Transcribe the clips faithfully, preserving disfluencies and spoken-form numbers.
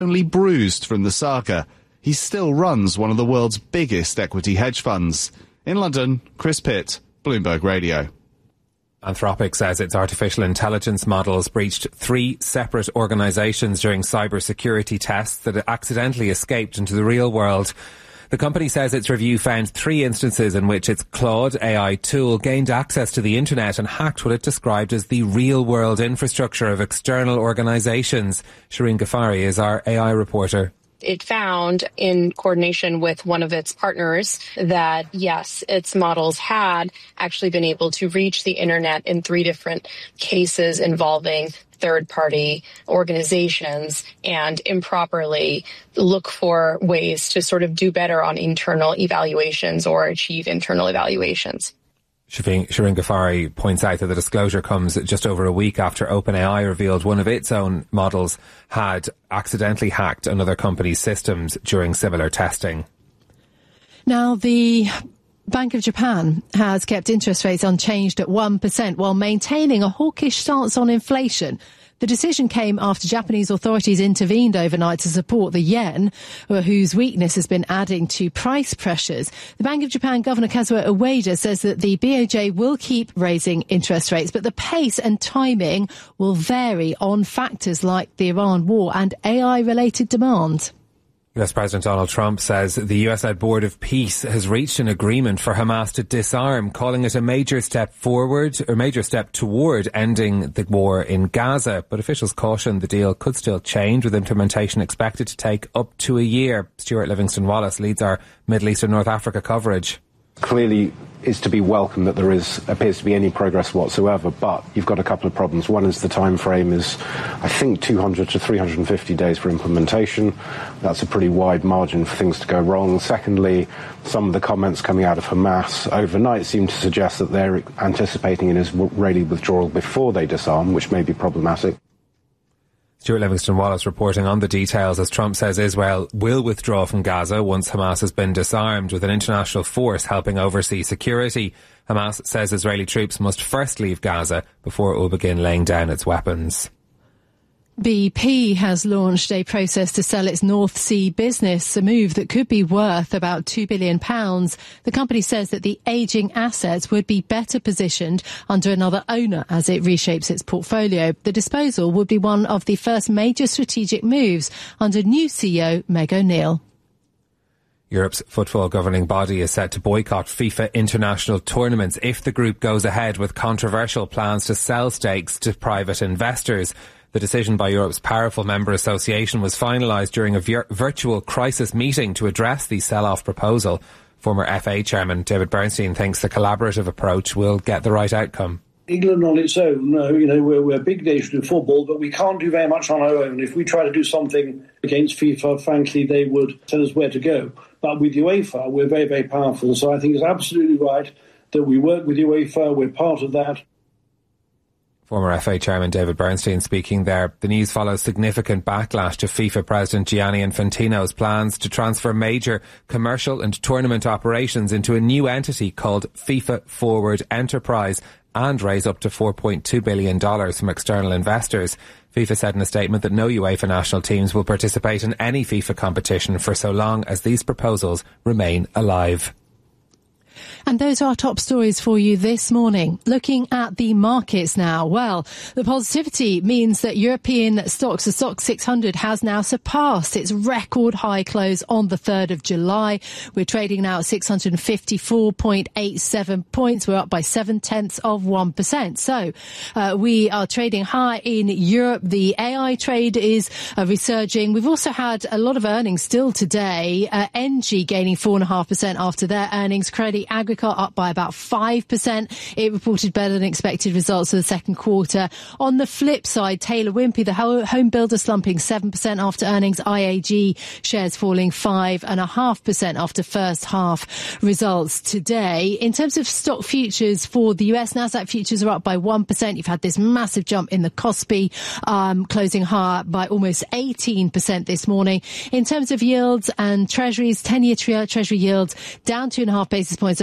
only bruised from the saga, he still runs one of the world's biggest equity hedge funds. In London, Chris Pitt, Bloomberg Radio. Anthropic says its artificial intelligence models breached three separate organisations during cybersecurity tests that accidentally escaped into the real world. The company says its review found three instances in which its Claude A I tool gained access to the internet and hacked what it described as the real-world infrastructure of external organisations. Shireen Ghaffari is our A I reporter. It found, in coordination with one of its partners, that, yes, its models had actually been able to reach the internet in three different cases involving third-party organizations and improperly look for ways to sort of do better on internal evaluations or achieve internal evaluations. Shireen Ghaffari points out that the disclosure comes just over a week after OpenAI revealed one of its own models had accidentally hacked another company's systems during similar testing. Now, the Bank of Japan has kept interest rates unchanged at one percent while maintaining a hawkish stance on inflation. The decision came after Japanese authorities intervened overnight to support the yen, whose weakness has been adding to price pressures. The Bank of Japan Governor Kazuo Ueda says that the B O J will keep raising interest rates, but the pace and timing will vary on factors like the Iran war and A I-related demand. U S President Donald Trump says the U S-led Board of Peace has reached an agreement for Hamas to disarm, calling it a major step forward, or major step toward ending the war in Gaza. But officials caution the deal could still change, with implementation expected to take up to a year. Stuart Livingston-Wallace leads our Middle East and North Africa coverage. Clearly is to be welcome that there is appears to be any progress whatsoever, but you've got a couple of problems. One is the time frame is, I think, two hundred to three hundred fifty days for implementation. That's a pretty wide margin for things to go wrong. Secondly, some of the comments coming out of Hamas overnight seem to suggest that they're anticipating an Israeli withdrawal before they disarm, which may be problematic. Stuart Livingston-Wallace reporting on the details as Trump says Israel will withdraw from Gaza once Hamas has been disarmed, with an international force helping oversee security. Hamas says Israeli troops must first leave Gaza before it will begin laying down its weapons. B P has launched a process to sell its North Sea business, a move that could be worth about two billion pounds. The company says that the ageing assets would be better positioned under another owner as it reshapes its portfolio. The disposal would be one of the first major strategic moves under new C E O Meg O'Neill. Europe's football governing body is set to boycott FIFA international tournaments if the group goes ahead with controversial plans to sell stakes to private investors. The decision by Europe's powerful member association was finalised during a vir- virtual crisis meeting to address the sell-off proposal. Former F A chairman David Bernstein thinks the collaborative approach will get the right outcome. England on its own, uh, you know, we're, we're a big nation in football, but we can't do very much on our own. If we try to do something against FIFA, frankly, they would tell us where to go. But with UEFA, we're very, very powerful. So I think it's absolutely right that we work with UEFA. We're part of that. Former F A chairman David Bernstein speaking there. The news follows significant backlash to FIFA President Gianni Infantino's plans to transfer major commercial and tournament operations into a new entity called FIFA Forward Enterprise and raise up to four point two billion dollars from external investors. FIFA said in a statement that no UEFA national teams will participate in any FIFA competition for so long as these proposals remain alive. And those are our top stories for you this morning. Looking at the markets now. Well, the positivity means that European stocks, the Stoxx six hundred, has now surpassed its record high close on the third of July. We're trading now at six hundred fifty-four point eight seven points. We're up by seven tenths of one percent. So uh, we are trading high in Europe. The A I trade is uh, resurging. We've also had a lot of earnings still today. Uh, Engie gaining four point five percent after their earnings. Credit Agricole up by about five percent. It reported better than expected results for the second quarter. On the flip side, Taylor Wimpey, the home builder, slumping seven percent after earnings. I A G shares falling five point five percent after first half results today. In terms of stock futures for the U S, Nasdaq futures are up by one percent. You've had this massive jump in the Kospi, um, closing higher by almost eighteen percent this morning. In terms of yields and treasuries, ten-year tre- treasury yields down two and a half basis points at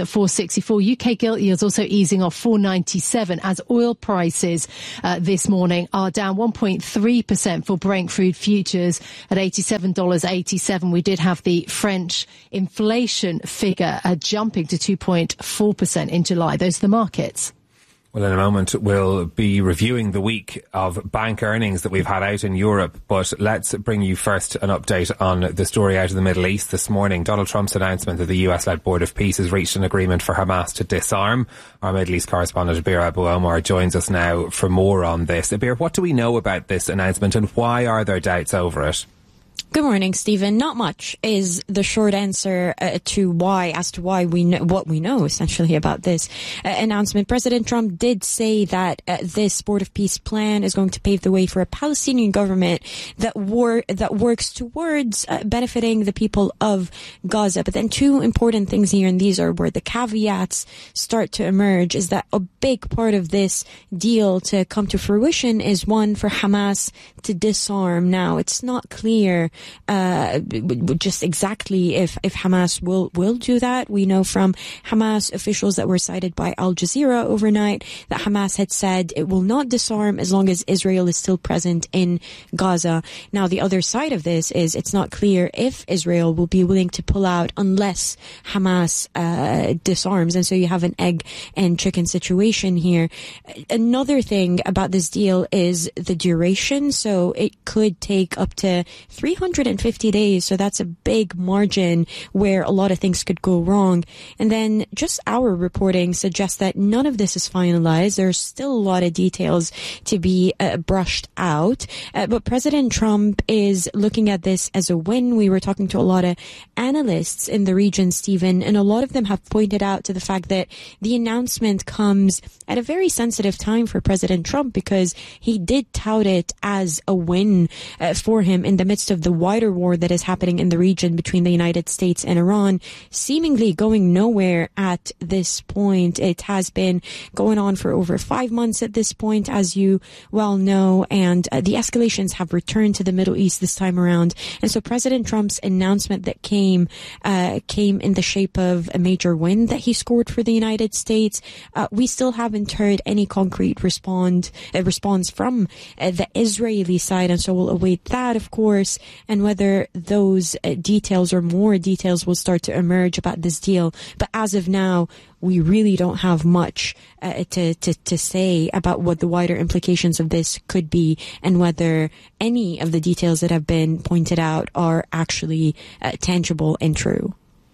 four sixty-four. U K gilt yields also easing off four ninety-seven as oil prices uh, this morning are down one point three percent for Brent crude futures at eighty-seven dollars eighty-seven. We did have the French inflation figure uh, jumping to two point four percent in July. Those are the markets. Well, in a moment, we'll be reviewing the week of bank earnings that we've had out in Europe. But let's bring you first an update on the story out of the Middle East this morning. Donald Trump's announcement that the U S-led Board of Peace has reached an agreement for Hamas to disarm. Our Middle East correspondent, Abir Abu Omar, joins us now for more on this. Abir, what do we know about this announcement and why are there doubts over it? Good morning, Stephen. Not much is the short answer uh, to why, as to why we know what we know essentially about this uh, announcement. President Trump did say that uh, this Board of Peace plan is going to pave the way for a Palestinian government that wor- that works towards uh, benefiting the people of Gaza. But then two important things here, and these are where the caveats start to emerge, is that a big part of this deal to come to fruition is one for Hamas to disarm. Now, it's not clear Uh, just exactly if, if Hamas will, will do that. We know from Hamas officials that were cited by Al Jazeera overnight that Hamas had said it will not disarm as long as Israel is still present in Gaza. Now, the other side of this is it's not clear if Israel will be willing to pull out unless Hamas uh, disarms. And so you have an egg and chicken situation here. Another thing about this deal is the duration. So it could take up to three hundred fifty days. So that's a big margin where a lot of things could go wrong. And then just our reporting suggests that none of this is finalized. There's still a lot of details to be uh, brushed out. Uh, but President Trump is looking at this as a win. We were talking to a lot of analysts in the region, Stephen, and a lot of them have pointed out to the fact that the announcement comes at a very sensitive time for President Trump because he did tout it as a win uh, for him in the midst of the wider war that is happening in the region between the United States and Iran, seemingly going nowhere at this point. It has been going on for over five months at this point, as you well know, and uh, the escalations have returned to the Middle East this time around. And so President Trump's announcement that came uh, came in the shape of a major win that he scored for the United States. Uh, we still haven't heard any concrete respond uh, response from uh, the Israeli side, and so we'll await that, of course, and whether those uh, details or more details will start to emerge about this deal. But as of now, we really don't have much uh, to, to, to say about what the wider implications of this could be and whether any of the details that have been pointed out are actually uh, tangible and true.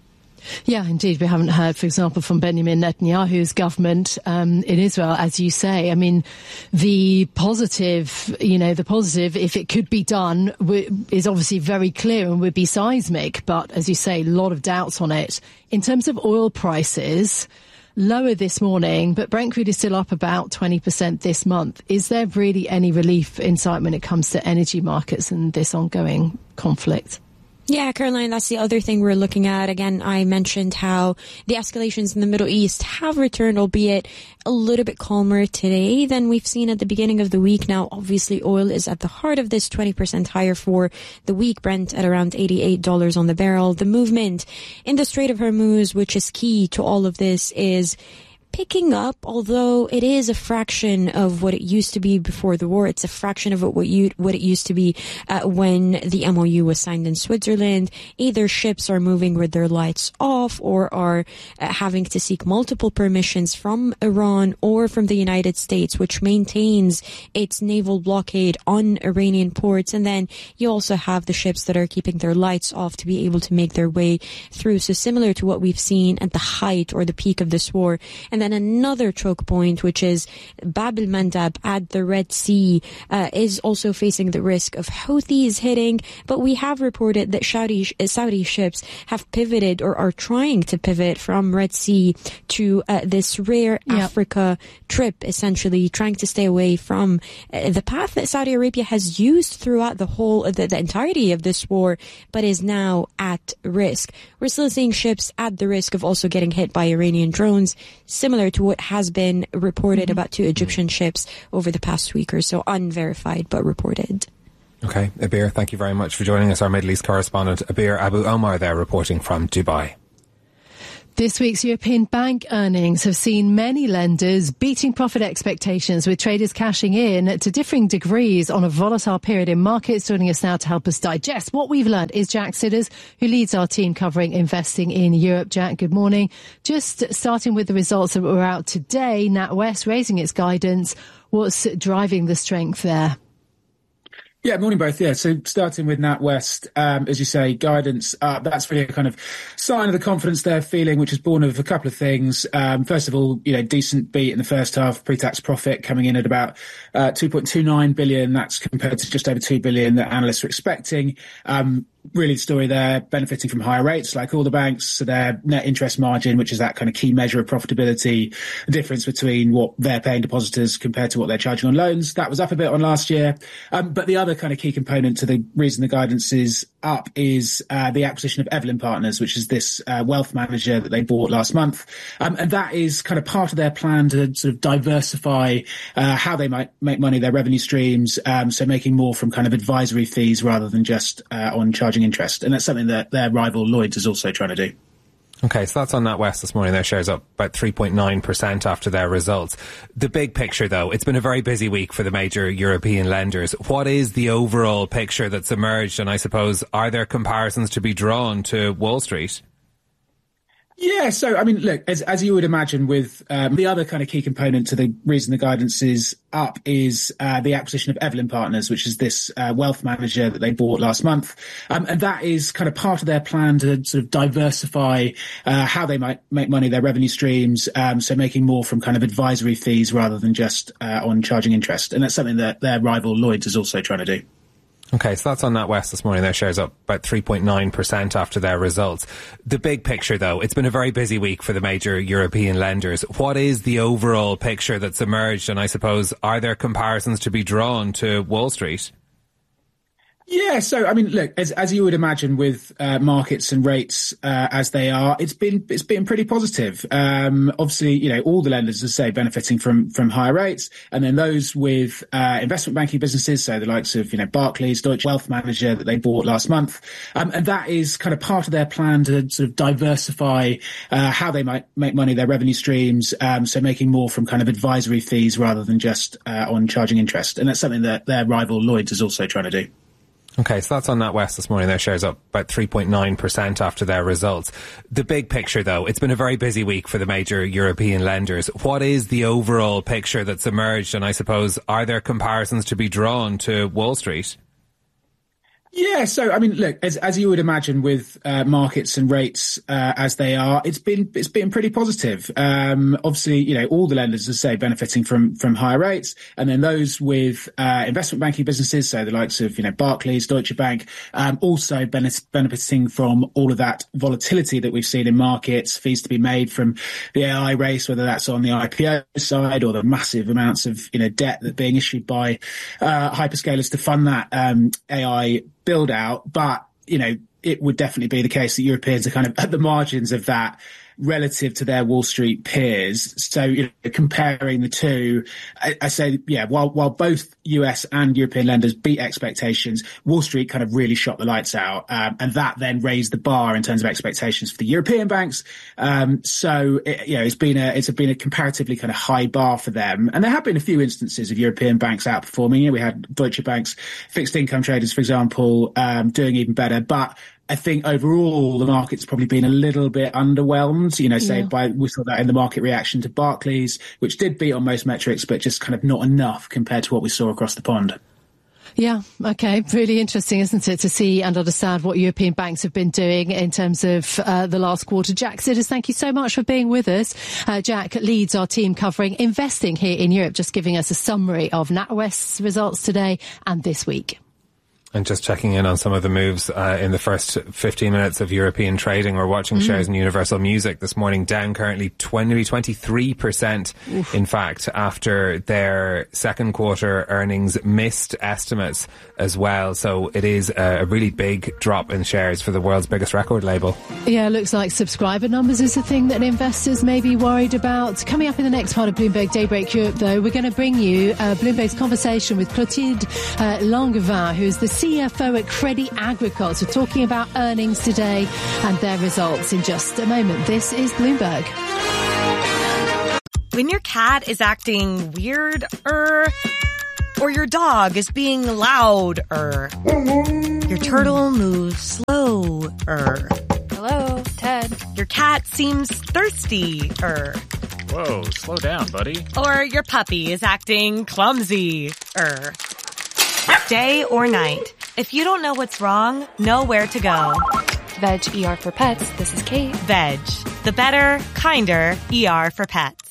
Yeah, indeed. We haven't heard, for example, from Benjamin Netanyahu's government um, in Israel, as you say. I mean, the positive, you know, the positive, if it could be done, w- is obviously very clear and would be seismic. But as you say, a lot of doubts on it. In terms of oil prices, lower this morning, but Brent crude is still up about twenty percent this month. Is there really any relief in sight when it comes to energy markets and this ongoing conflict? Yeah, Caroline, that's the other thing we're looking at. Again, I mentioned how the escalations in the Middle East have returned, albeit a little bit calmer today than we've seen at the beginning of the week. Now, obviously, oil is at the heart of this, twenty percent higher for the week, Brent at around eighty-eight dollars on the barrel. The movement in the Strait of Hormuz, which is key to all of this, is picking up, although it is a fraction of what it used to be before the war. It's a fraction of what you what it used to be uh, when the M O U was signed in Switzerland. Either ships are moving with their lights off or are uh, having to seek multiple permissions from Iran or from the United States, which maintains its naval blockade on Iranian ports. And then you also have the ships that are keeping their lights off to be able to make their way through. So similar to what we've seen at the height or the peak of this war. And then another choke point, which is Bab el-Mandab at the Red Sea, uh, is also facing the risk of Houthis hitting. But we have reported that Saudi, Saudi ships have pivoted or are trying to pivot from Red Sea to uh, this rare yep. Africa trip, essentially trying to stay away from uh, the path that Saudi Arabia has used throughout the whole, the, the entirety of this war, but is now at risk. We're still seeing ships at the risk of also getting hit by Iranian drones, similar to what has been reported mm-hmm. about two Egyptian ships over the past week or so, unverified but reported. Okay, Abir, thank you very much for joining us, our Middle East correspondent, Abir Abu Omar there reporting from Dubai. This week's European bank earnings have seen many lenders beating profit expectations, with traders cashing in to differing degrees on a volatile period in markets. Joining us now to help us digest what we've learned is Jack Sidders, who leads our team covering investing in Europe. Jack, good morning. Just starting with the results that were out today, NatWest raising its guidance. What's driving the strength there? Yeah, morning both. Yeah, so starting with NatWest, um, as you say, guidance, uh, that's really a kind of sign of the confidence they're feeling, which is born of a couple of things. Um, first of all, you know, decent beat in the first half, pre-tax profit coming in at about uh, two point two nine billion. That's compared to just over two billion that analysts were expecting. Um, Really the story there, benefiting from higher rates like all the banks. So their net interest margin, which is that kind of key measure of profitability, the difference between what they're paying depositors compared to what they're charging on loans, that was up a bit on last year. Um, but the other kind of key component to the reason the guidance is up is uh, the acquisition of Evelyn Partners, which is this uh, wealth manager that they bought last month. Um, and that is kind of part of their plan to sort of diversify uh, how they might make money, their revenue streams. Um, so making more from kind of advisory fees rather than just uh, on charging interest. And that's something that their rival Lloyds is also trying to do. Okay, so that's on NatWest this morning. Their shares up about three point nine percent after their results. The big picture, though, it's been a very busy week for the major European lenders. What is the overall picture that's emerged? And I suppose, are there comparisons to be drawn to Wall Street? Yeah, so, I mean, look, as as you would imagine with um, the other kind of key component to the reason the guidance is up is uh, the acquisition of Evelyn Partners, which is this uh, wealth manager that they bought last month. Um, and that is kind of part of their plan to sort of diversify uh, how they might make money, their revenue streams. Um, so making more from kind of advisory fees rather than just uh, on charging interest. And that's something that their rival Lloyds is also trying to do. Okay, so that's on NatWest this morning. Their shares up about three point nine percent after their results. The big picture, though, it's been a very busy week for the major European lenders. What is the overall picture that's emerged? And I suppose, are there comparisons to be drawn to Wall Street? Yeah, so I mean, look, as as you would imagine with uh, markets and rates uh, as they are, it's been it's been pretty positive. Um, obviously, you know, all the lenders, as I say, benefiting from from higher rates, and then those with uh, investment banking businesses, so the likes of you know Barclays, Deutsche Wealth Manager that they bought last month, um, and that is kind of part of their plan to sort of diversify uh, how they might make money, their revenue streams. Um, so making more from kind of advisory fees rather than just uh, on charging interest, and that's something that their rival Lloyds is also trying to do. Okay, so that's on NatWest this morning. Their shares up about three point nine percent after their results. The big picture, though, it's been a very busy week for the major European lenders. What is the overall picture that's emerged? And I suppose, are there comparisons to be drawn to Wall Street? Yeah, so I mean, look, as as you would imagine with uh, markets and rates uh, as they are, it's been it's been pretty positive. Um, obviously, you know, all the lenders, as I say, benefiting from from higher rates, and then those with uh, investment banking businesses, so the likes of you know Barclays, Deutsche Bank, um, also benefit, benefiting from all of that volatility that we've seen in markets, fees to be made from the A I race, whether that's on the I P O side or the massive amounts of you know debt that being issued by uh, hyperscalers to fund that um, A I build out. But, you know, it would definitely be the case that Europeans are kind of at the margins of that relative to their Wall Street peers. So, you know, comparing the two, I, I say, yeah, while while both U S and European lenders beat expectations, Wall Street kind of really shot the lights out. Um, and that then raised the bar in terms of expectations for the European banks. Um, so, it, you know, it's been a, it's been a comparatively kind of high bar for them. And there have been a few instances of European banks outperforming. You know, we had Deutsche Bank's fixed income traders, for example, um, doing even better. But I think overall the market's probably been a little bit underwhelmed, you know, say yeah. by, we saw that in the market reaction to Barclays, which did beat on most metrics, but just kind of not enough compared to what we saw across the pond. Yeah, okay. Really interesting, isn't it, to see and understand what European banks have been doing in terms of uh, the last quarter. Jack Sidders, thank you so much for being with us. Uh, Jack leads our team covering investing here in Europe, just giving us a summary of NatWest's results today and this week. And just checking in on some of the moves uh, in the first fifteen minutes of European trading. We're watching mm. shares in Universal Music this morning down currently twenty, twenty-three percent. Oof. In fact, after their second quarter earnings missed estimates as well. So it is a really big drop in shares for the world's biggest record label. Yeah, looks like subscriber numbers is the thing that investors may be worried about. Coming up in the next part of Bloomberg Daybreak Europe, though, we're going to bring you uh, Bloomberg's conversation with Clotilde uh, Langevin, who's the C C F O at Crédit Agricole. So talking about earnings today and their results in just a moment. This is Bloomberg. When your cat is acting weird-er, or your dog is being loud-er, your turtle moves slow-er. Hello, Ted. Your cat seems thirsty-er. Whoa, slow down, buddy. Or your puppy is acting clumsy-er. Day or night, if you don't know what's wrong, know where to go. Veg E R for Pets, this is Kate. Veg, the better, kinder E R for pets.